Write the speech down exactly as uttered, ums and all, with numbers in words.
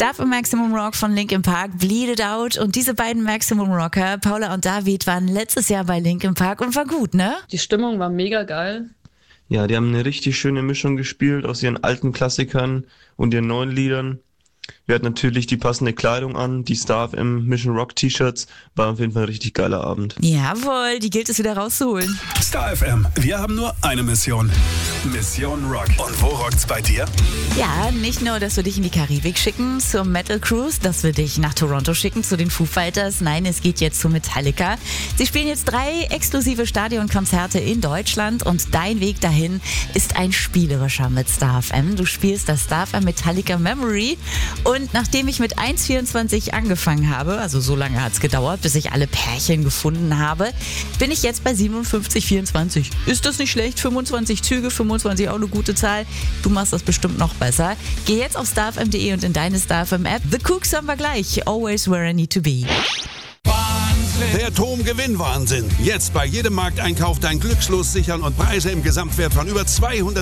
Stuff im Maximum Rock von Linkin Park, Bleed It Out. Und diese beiden Maximum Rocker, Paula und David, waren letztes Jahr bei Linkin Park und war gut, ne? Die Stimmung war mega geil. Ja, die haben eine richtig schöne Mischung gespielt aus ihren alten Klassikern und ihren neuen Liedern. Wir hatten natürlich die passende Kleidung an, die Star F M Mission Rock T-Shirts. War auf jeden Fall ein richtig geiler Abend. Jawohl, die gilt es wieder rauszuholen. Star F M, wir haben nur eine Mission. Mission Rock. Und wo rockt's bei dir? Ja, nicht nur, dass wir dich in die Karibik schicken zur Metal Cruise, dass wir dich nach Toronto schicken zu den Foo Fighters. Nein, es geht jetzt zu Metallica. Sie spielen jetzt drei exklusive Stadionkonzerte in Deutschland und dein Weg dahin ist ein spielerischer mit Star F M. Du spielst das Star F M Metallica Memory und nachdem ich mit eins vierundzwanzig angefangen habe, also so lange hat es gedauert, bis ich alle Pärchen gefunden habe, bin ich jetzt bei siebenundfünfzig vierundzwanzig. Ist das nicht schlecht? fünfundzwanzig Züge, fünfundzwanzig auch eine gute Zahl. Du machst das bestimmt noch besser. Geh jetzt auf starfm punkt de und in deine Star F M App. The Cooks haben wir gleich. Always where I need to be. Der Tom-Gewinn-Wahnsinn. Jetzt bei jedem Markteinkauf dein Glückslos sichern und Preise im Gesamtwert von über zweihundert